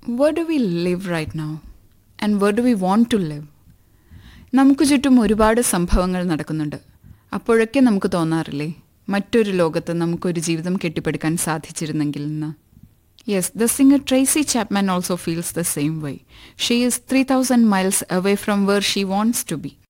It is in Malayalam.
where do we live right now? And where do we want to live? നമുക്ക് ചുറ്റും ഒരുപാട് സംഭവങ്ങൾ നടക്കുന്നുണ്ട്. അപ്പോഴൊക്കെ നമുക്ക് തോന്നാറില്ലേ, മറ്റൊരു ലോകത്ത് നമുക്കൊരു ജീവിതം കെട്ടിപ്പടുക്കാൻ സാധിച്ചിരുന്നെങ്കിൽ എന്ന്. Yes, the singer Tracy Chapman also feels the same way. She is 3,000 miles away from where she wants to be.